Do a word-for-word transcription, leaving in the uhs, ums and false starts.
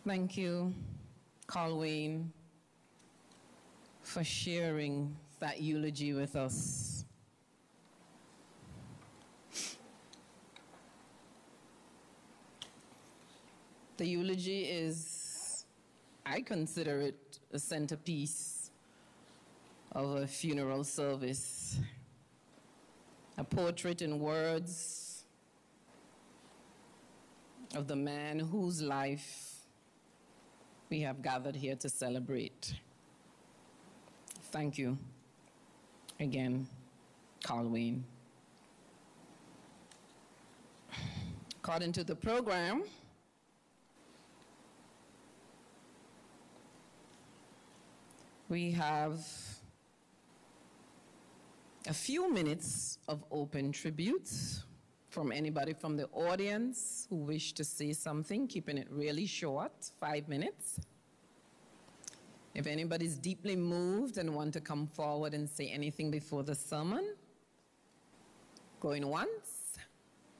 Thank you, Colwyn, for sharing that eulogy with us. The eulogy is, I consider it a centerpiece of a funeral service, a portrait in words of the man whose life we have gathered here to celebrate. Thank you again, Colwyn. According to the program, we have a few minutes of open tributes from anybody from the audience who wish to say something, keeping it really short, five minutes. If anybody's deeply moved and want to come forward and say anything before the sermon, going once.